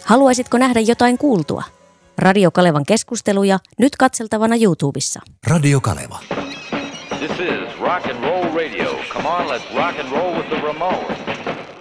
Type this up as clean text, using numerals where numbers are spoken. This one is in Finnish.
Haluaisitko nähdä jotain kuultua? Radio Kalevan keskusteluja nyt katseltavana YouTubessa. Radio Kaleva. This is rock and roll radio. Come on, let's rock and roll with the Ramones.